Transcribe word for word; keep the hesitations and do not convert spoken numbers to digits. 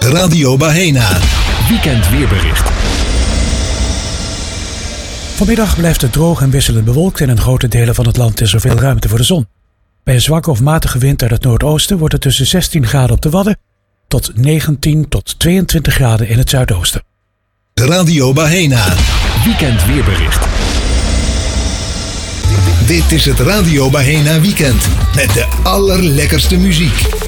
Radio Bahena. Weekend weerbericht. Vanmiddag blijft het droog en wisselend bewolkt. In een grote delen van het land is er veel ruimte voor de zon. Bij een zwakke of matige wind uit het noordoosten wordt het tussen zestien graden op de Wadden tot negentien tot tweeëntwintig graden in het zuidoosten. Radio Bahena. Weekend weerbericht. Dit is het Radio Bahena Weekend met de allerlekkerste muziek.